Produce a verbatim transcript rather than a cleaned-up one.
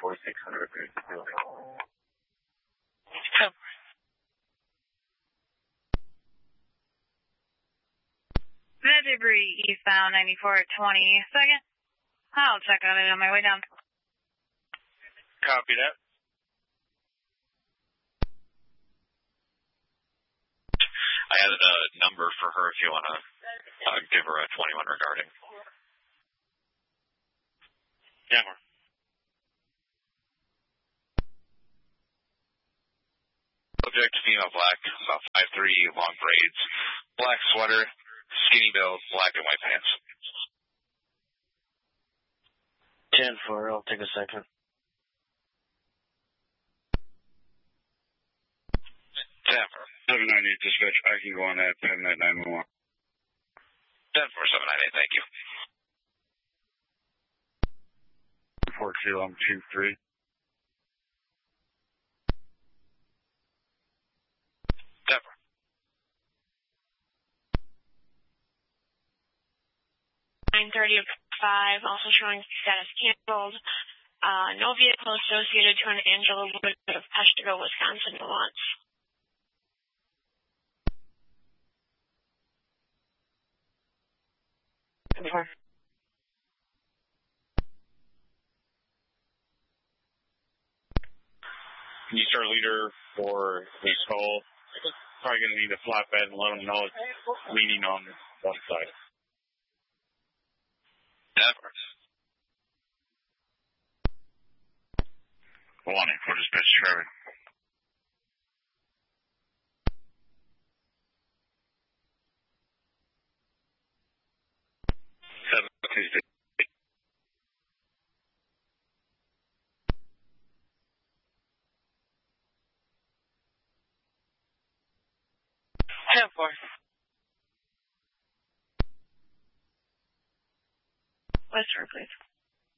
forty-six hundred. Med debris eastbound ninety-four at twenty-second. I'll check on it on my way down. Copy that. I had a number for her if you want to uh, give her a twenty-one regarding. Denver. Subject, female black, about five three, long braids, black sweater, skinny build, black and white pants. ten four, I'll take a second. Denver. seven nine eight dispatch, I can go on that, pen that nine one one. Denver, seven nine eight, thank you. four two, I'm two three. Denver. nine thirty five, also showing status canceled. Uh, no vehicle associated to an Angela Wood of Peshtigo, Wisconsin, once. Confirm. Can you start leader for this call? Probably going to need a flatbed and let them know it's leaning on one side. Denver. Warning for dispatch traffic. Seven, Tuesday. ten four. Western, please.